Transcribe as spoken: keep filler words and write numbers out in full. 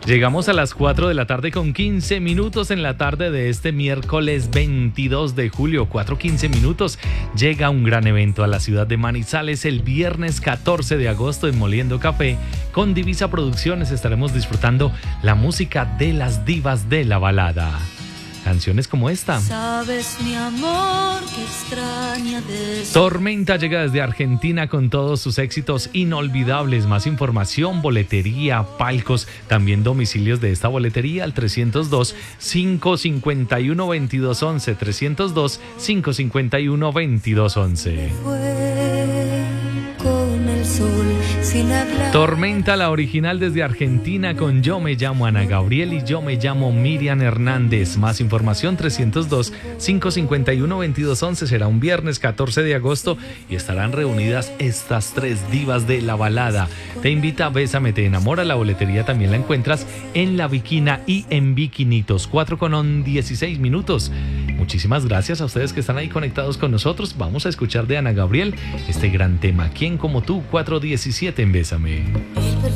Llegamos a las cuatro de la tarde con quince minutos en la tarde de este miércoles veintidós de julio, cuatro quince minutos. Llega un gran evento a la ciudad de Manizales el viernes catorce de agosto en Moliendo Café. Con Divisa Producciones estaremos disfrutando la música de las divas de la balada. Canciones como esta. Sabes, mi amor, que extraña de... Tormenta llega desde Argentina con todos sus éxitos inolvidables. Más información, boletería, palcos, también domicilios de esta boletería al trescientos dos, cinco cinco uno, veintidós once, trescientos dos, cinco cinco uno, veintidós once. Fue con el sol sin hablar. Tormenta, la original desde Argentina con Yo me llamo Ana Gabriel y Yo me llamo Miriam Hernández. Más información trescientos dos, cinco cinco uno, veintidós once. Será un viernes catorce de agosto y estarán reunidas estas tres divas de la balada. Te invita a Bésame, te enamora. La boletería también la encuentras en La Viquina y en Viquinitos. cuatro con dieciséis minutos. Muchísimas gracias a ustedes que están ahí conectados con nosotros. Vamos a escuchar de Ana Gabriel este gran tema. ¿Quién como tú? cuatro diecisiete en Bésame.